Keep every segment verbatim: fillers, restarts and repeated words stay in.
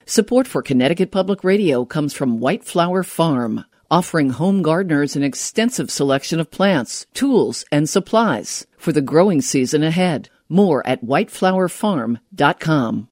Support for Connecticut Public Radio comes from White Flower Farm, offering home gardeners an extensive selection of plants, tools, and supplies for the growing season ahead. More at white flower farm dot com.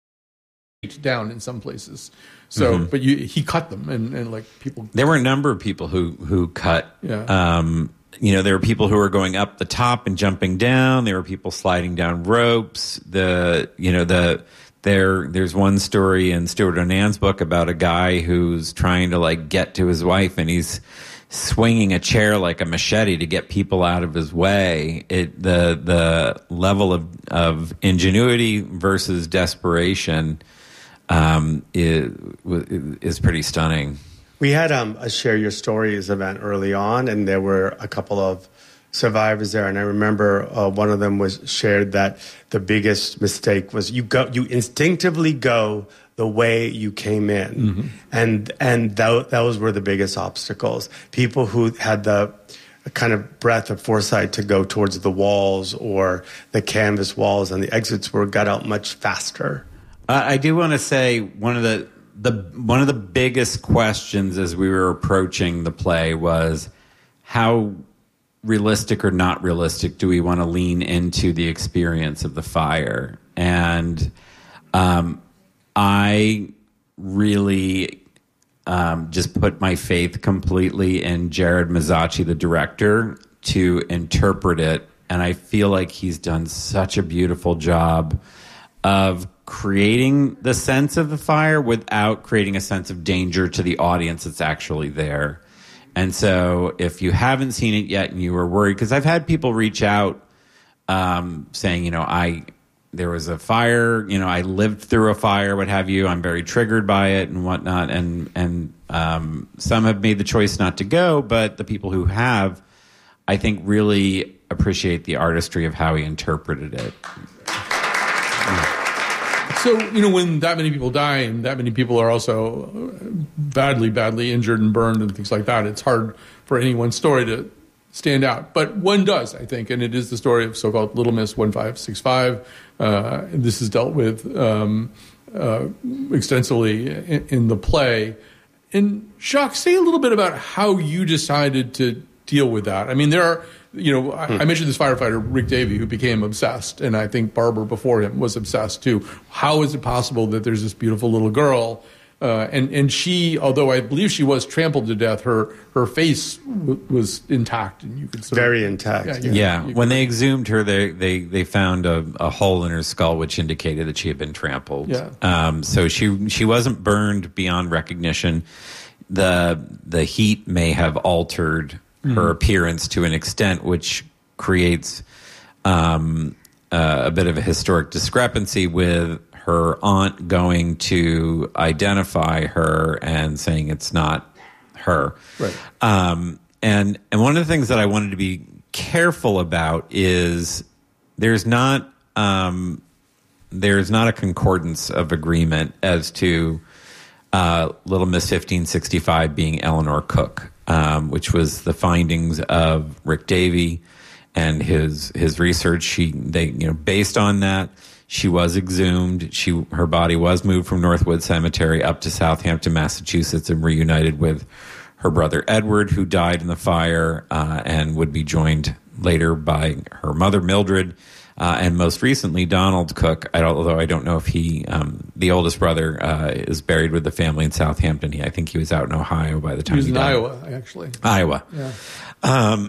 Down in some places. So, mm-hmm. but you, he cut them, and, and like people. There were a number of people who who cut. Yeah. Um, you know, there were people who were going up the top and jumping down. There were people sliding down ropes. The you know the there there's one story in Stuart Onan's book about a guy who's trying to like get to his wife, and he's swinging a chair like a machete to get people out of his way. It the the level of of ingenuity versus desperation um, is is pretty stunning. We had um, a Share Your Stories event early on, and there were a couple of survivors there. And I remember uh, one of them was shared that the biggest mistake was you go, you instinctively go the way you came in, mm-hmm. and and th- those were the biggest obstacles. People who had the kind of breadth of foresight to go towards the walls or the canvas walls and the exits were got out much faster. Uh, I do want to say one of the. The one of the biggest questions as we were approaching the play was how realistic or not realistic do we want to lean into the experience of the fire? And um, I really um, just put my faith completely in Jared Mazzacci, the director, to interpret it. And I feel like he's done such a beautiful job of creating the sense of the fire without creating a sense of danger to the audience that's actually there. And so if you haven't seen it yet and you were worried, because I've had people reach out um, saying, you know, I there was a fire, you know, I lived through a fire, what have you, I'm very triggered by it and whatnot. And, and um, some have made the choice not to go, but the people who have, I think, really appreciate the artistry of how he interpreted it. So, you know, when that many people die and that many people are also badly, badly injured and burned and things like that, it's hard for any one story to stand out. But one does, I think, and it is the story of so-called Little Miss one five six five. Uh, this is dealt with um, uh, extensively in, in the play. And Jacques, say a little bit about how you decided to deal with that. I mean, there are... You know, I, I mentioned this firefighter, Rick Davey, who became obsessed, and I think Barbara before him was obsessed too. How is it possible that there's this beautiful little girl, uh, and and she, although I believe she was trampled to death, her her face w- was intact, and you could sort very of, intact. Yeah, yeah. yeah. When they exhumed her, they they they found a, a hole in her skull, which indicated that she had been trampled. Yeah. Um, so she she wasn't burned beyond recognition. The the heat may have altered her appearance to an extent which creates um, uh, a bit of a historic discrepancy with her aunt going to identify her and saying it's not her. Right. Um, and, and one of the things that I wanted to be careful about is there's not um, there's not a concordance of agreement as to uh, Little Miss fifteen sixty-five being Eleanor Cook. Um, which was the findings of Rick Davey and his his research. She they you know based on that, she was exhumed. She her body was moved from Northwood Cemetery up to Southampton, Massachusetts, and reunited with her brother Edward, who died in the fire, uh, and would be joined later by her mother Mildred. Uh, and most recently, Donald Cook, I don't, although I don't know if he, um, the oldest brother, uh, is buried with the family in Southampton. He, I think he was out in Ohio by the time he, he was in died. Iowa, actually. Iowa. Yeah. Um,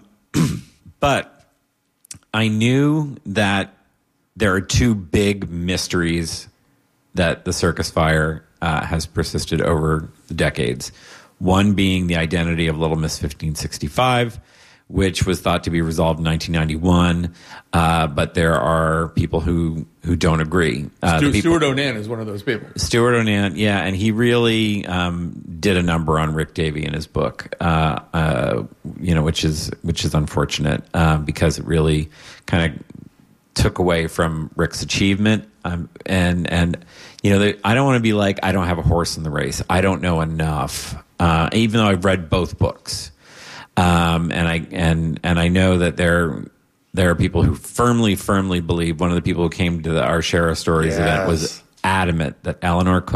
but I knew that there are two big mysteries that the circus fire uh, has persisted over the decades. One being the identity of Little Miss fifteen sixty-five, which was thought to be resolved in nineteen ninety-one, uh, but there are people who, who don't agree. Uh, Stuart, people, Stuart Onan is one of those people. Stuart Onan, yeah, and he really um, did a number on Rick Davey in his book, uh, uh, you know, which is which is unfortunate uh, because it really kind of took away from Rick's achievement. Um, and and you know, the, I don't want to be like I don't have a horse in the race. I don't know enough, uh, even though I've read both books. Um, and I and and I know that there there are people who firmly, firmly believe. One of the people who came to the, our Share Our Stories yes. event was adamant that Eleanor Cook